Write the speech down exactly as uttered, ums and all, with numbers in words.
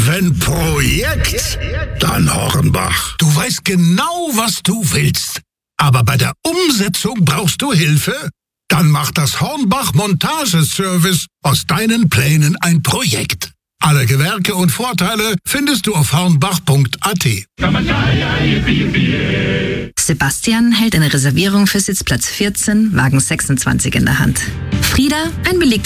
Wenn Projekt, dann Hornbach. Du weißt genau, was du willst. Aber bei der Umsetzung brauchst du Hilfe? Dann macht das Hornbach Montageservice aus deinen Plänen ein Projekt. Alle Gewerke und Vorteile findest du auf hornbach punkt a t. Sebastian hält eine Reservierung für Sitzplatz vierzehn, Wagen sechsundzwanzig in der Hand. Frieda, ein belegtes